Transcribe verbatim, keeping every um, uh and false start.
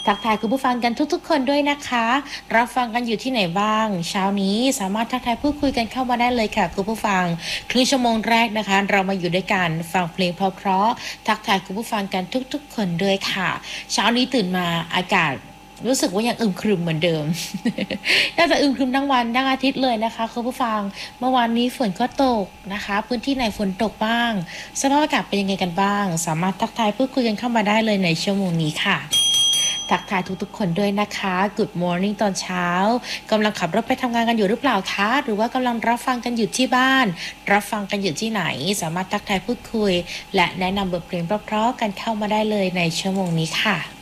ทักทายคุณผู้ฟังกันทุกๆคนด้วยนะคะรับฟังกันอยู่ที่ไหนบ้างเช้านี้สามารถทักทายพูดคุยกันเข้ามาได้เลยค่ะคุณผู้ฟังครึ่งชั่วโมงแรกนะคะเรามาอยู่ด้วยกันฟังเพลงเพราะๆทักทายคุณผู้ฟังกันทุกๆคนด้วยค่ะเช้านี้ตื่นมาอากาศรู้สึกว่ายังอึมครึมเหมือนเดิม น่าจะอึมครึมทั้งวันทั้งอาทิตย์เลยนะคะคุณผู้ฟังเมื่อวานนี้ฝนก็ตกนะคะพื้นที่ไหนฝนตกบ้างสภาพอากาศเป็นยังไงกันบ้างสามารถทักทายพูดคุยกันเข้ามาได้เลยในชั่วโมงนี้ค่ะทักทายทุกๆคนด้วยนะคะ Good morning ตอนเช้ากำลังขับรถไปทำงานกันอยู่หรือเปล่าคะหรือว่ากำลังรับฟังกันอยู่ที่บ้านรับฟังกันอยู่ที่ไหนสามารถทักทายพูดคุยและแนะนำบทเพลงเพราะๆกันเข้ามาได้เลยในชั่วโมงนี้ค่ะ